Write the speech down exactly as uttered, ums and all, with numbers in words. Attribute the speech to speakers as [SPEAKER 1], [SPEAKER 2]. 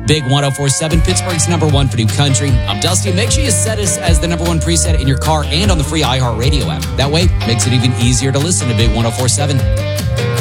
[SPEAKER 1] Big one oh four point seven, Pittsburgh's number one for new country. I'm Dusty. Make sure you set us as the number one preset in your car and on the free iHeartRadio app. That way, makes it even easier to listen to Big one oh four point seven.